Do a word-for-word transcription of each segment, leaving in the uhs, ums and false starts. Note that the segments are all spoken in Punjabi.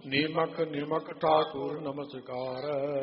ਨੀਮਕ ਨਿਮਕ ਠਾਕੁਰ ਨਮਸਕਾਰ।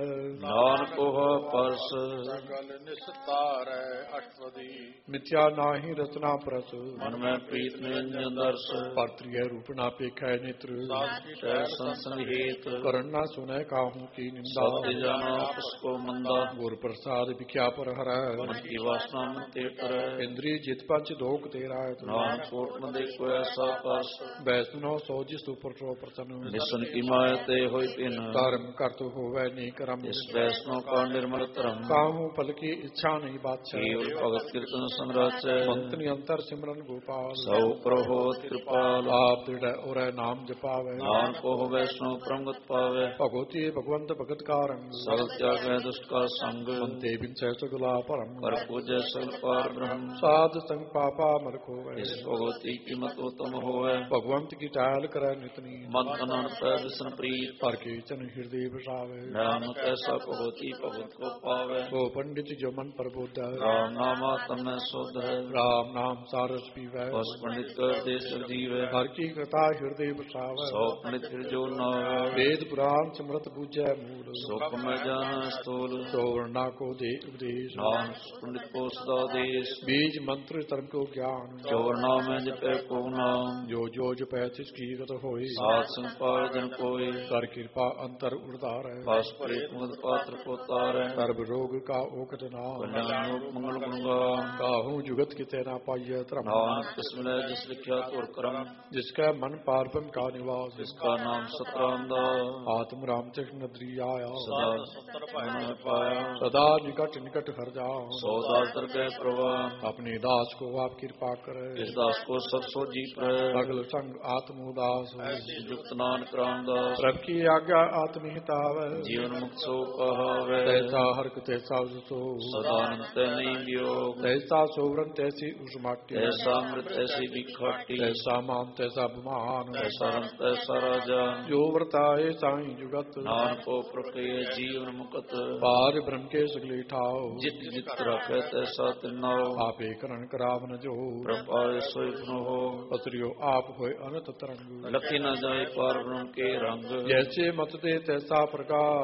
ਨਾਨਕ ਹੋਆ ਪਰਸ ਸਗਲ ਨਿਸਤਾਰੈ ਅਸ਼ਟਪਦੀ। ਮਿਥਿਆ ਨਾਹੀ ਰਚਨਾ ਪ੍ਰਸ ਮਨ ਮੈਂ ਪ੍ਰੀਤ ਨਿਰੰਜਨ ਦਰਸ। ਪਰਤ੍ਰਿਐ ਰੂਪ ਨਾ ਪੇਖੈ ਨੇਤਰ ਸੈ ਸੰਸੰਗ ਹੇਤ ਕਰਨ ਨਾ ਸੁਨੈ ਕਾਹੂ ਕੀ ਨਿੰਦਾ। ਸਤਿ ਜਾਣਾ ਆਪਸ ਕੋ ਮੰਦਾ। ਗੁਰ ਪ੍ਰਸਾਦ ਵਿਖਿਆ ਪਰ ਹਰੈ ਮਨ ਕੀ ਵਾਸਨਾ ਮਨ ਤੇ ਤਰੈ। ਇੰਦਰੀ ਜਿਤ ਪੰਚ ਦੋਖ ਤੇਰਾ ਨਾਨਕ ਕੋਟ ਨ ਦੇਖੋ ਐਸਾ ਪਰਸ। ਵੈਸਨੋ ਸੋ ਜਿਸ ਉਪਰ ਸੋ ਪ੍ਰਸੰਨ ਨਿਸਨ ਕੀ ਮਾਇਆ ਤੇ ਹੋਈ ਪਿਨ। ਧਰਮ ਕਰਤ ਹੋਵੈ ਨੀ ਕਰਮ ਇਸ ਵੈਸਨੋ ਕਾ ਨਿਰਮਲ ਧਰਮ। ਕਾਹੂ ਫਲ ਕੀ ਇੱਛਾ ਨਹੀਂ ਬਾਛੈ ਕੇਵਲ ਭਗਤ ਕੀਰਤਨ ਸੰਗਰਾਚੈ। ਮੰਤ ਨਿਅੰਤਰ ਸਿਮਰਨ ਗੋਪਾਲ ਸੋ ਪ੍ਰਭੋ ਕਿਰਪਾਲ। ਆਪ ਦਿੜੈ ਉਰੈ ਨਾਮ ਜਪਾਵੈ ਨਾਨਕ ਕੋ ਵੈਸਨੋ ਪ੍ਰਮਗਤ ਪਾਵੈ। ਭਗਵਤੀ ਭਗਵੰਤ ਭਗਤ ਕਾ ਰੰਗ ਸਗਲ ਤਿਆਗੈ ਦੁਸ਼ਟ ਕਾ ਸੰਗ। ਮੰਤੇ ਬਿਨਸੈ ਸਗਲਾ ਭਰਮ ਕਰ ਪੂਜੈ ਸਗਲ ਪਾਰ ਬ੍ਰਹਮ। ਸਾਧ ਸੰਗ ਪਾਪਾ ਮਰ ਖੋਵੈ ਇਸ ਭਗਵਤੀ ਕੀ ਮਤ ਉਤਮ ਹੋਵੈ। ਭਗਵੰਤ ਕੀ ਟਾਲ ਕਰੈ ਨਿਤਨੀ ਮਨ ਤਨ ਅਨਪੈ ਵਿਸਨ ਪ੍ਰੀਤ। ਪਰ ਕੇ ਚਨ ਹਿਰਦੇ ਬਸਾਵੈ ਨਾਨਕ ਐਸਾ ਭਗਵਤੀ ਭਗਵਤ ਕੋ ਪਾਵੈ। ਸੋ ਪੰਡਿਤ ਜੋ ਮਨ ਪ੍ਰਬੋਧੈ ਰਾਮ ਨਾਮਾ ਤਮੈ ਸੁਧ ਹੈ। ਰਾਮ ਨਾਮ ਸਾਰਸ ਪੀਵੈ ਬਸ ਪੰਡਿਤ ਕਰ ਦੇ ਜੀਵੈ। ਹਰ ਕੀ ਕਥਾ ਹਿਰਦੇ ਬਸਾਵੈ ਸੋ ਪੰਡਿਤ ਫਿਰ ਜੋ ਨਾਵੈ। ਵੇਦ ਪੁਰਾਨ ਸਿਮਰਤ ਬੂਝੈ ਮੂਲ ਸੁਖ ਮੈਂ ਜਾਣੈ ਸਤੂਲ। ਸੋਵਰਨਾ ਕੋ ਦੇ ਉਪਦੇਸ਼ ਨਾਨਕ ਪੰਡਿਤ ਕੋ ਸਦਾ ਦੇਸ਼। ਬੀਜ ਮੰਤਰ ਧਰਮ ਕੋ ਗਿਆਨ ਜੋਰ ਨਾਮੈ ਜਪੈ ਕੋ ਨਾਮ। ਜੋ ਜੋ ਜਪੈ ਤਿਸ ਕੀਰਤ ਹੋਈ ਸਾਧ ਸੰਗ ਪਾਵੈ ਜਨ ਕੋਈ। ਕਰ ਕਿਰਪਾ ਅੰਤਰ ਉਰਧਾਰੈ ਬਸ ਪ੍ਰੀਤ ਮੁਦ ਪਾਤਰ ਕੋ ਤਾਰੈ। ਸਰਬ ਰੋਗ ਕਾ ਓਕਟ ਨਾਮ ਕਲਿਆਣ ਰੂਪ ਮੰਗਲ ਗੁਣਗਾਨ। ਕਾਹੂ ਜੁਗਤ ਕਿਤੇ ਨਾ ਪਾਈਐ ਧਰਮ ਨਾਨਕ ਕਿਸ ਮਿਲੈ ਜਿਸ ਲਿਖਿਆ ਤੁਰ ਕਰਮ। ਜਿਸ ਕੈ ਮਨ ਪਾਰਬਨ ਕਾ ਨਿਵਾਸ ਜਿਸ ਕਾ ਨਾਮ ਸਤਰਾਮ ਦਾ। ਆਤਮ ਰਾਮ ਚਿਤ ਨਦਰੀ ਆਇਆ ਸਦਾ ਸਤਰ ਮਨ ਪਾਇਆ। ਸਦਾ ਨਿਕਟ ਨਿਕਟ ਹਰ ਜਾਉ ਸੋ ਦਾਸ ਦਰ ਗਏ ਪ੍ਰਵਾਨ। ਆਪਣੇ ਦਾਸ ਕੋ ਆਪ ਕਿਰਪਾ ਕਰੈ ਇਸ ਦਾਸ ਕੋ ਸਤ ਸੋਜੀ ਪ੍ਰੈ। ਸਗਲ ਸੰਗ ਆਤਮ ਉਦਾਸ ਜੁਗਤ ਨਾਨਕ ਰਾਮਦਾਸ। ਪ੍ਰਭ ਕੀ ਆਗਿਆ ਆਤਮ ਹਿਤਾਵੈ ਜੀਵਨ ਮੁਕਤ ਸੋ ਕਹਾਵੈ। ਤੈਸਾ ਹਰਕ ਤੈਸਾ ਸੋ ਸਦਾ ਅਨੰਤ ਨਹੀਂ ਵਿਯੋਗ। ਤੈਸਾ ਸੋਵਰਨ ਤੈਸੀ ਉਸਮਾਟੀ ਐਸਾ ਅੰਮ੍ਰਿਤ ਐਸੀ ਵਿਖਾਟੀ। ਤੈਸਾ ਮਾਨ ਤੈਸਾ ਬਮਾਨ ਐਸਾ ਰੰਤ ਐਸਾ ਰਾਜਾ। ਜੋ ਵਰਤਾਏ ਸਾਈ ਜੁਗਤ ਨਾਨਕ ਕੋ ਪ੍ਰਕਿਰਿਆ ਜੀਵਨ ਮੁਕਤ। ਪਾਰ ਬ੍ਰਹਮ ਕੇ ਸਗਲੇ ਠਾਓ ਜਿਤ ਜਿਤ ਰਖੈ ਤੈਸਾ ਤਿਨਾਉ। ਆਪੇ ਕਰਨ ਕਰਾਵਨ ਜੋ ਪ੍ਰਪਾਰੇ ਸੋਇ ਫਨੋ ਹੋ। ਪਤਰਿਓ ਆਪ ਹੋਏ ਅਨੰਤ ਤਰੰਗ ਲਖੀ ਨ ਜਾਏ ਪਾਰ ਬ੍ਰਹਮ ਕੇ ਰੰਗ। ਜੈਸੇ ਮਤ ਦੇ ਤੈਸਾ ਪ੍ਰਕਾਸ਼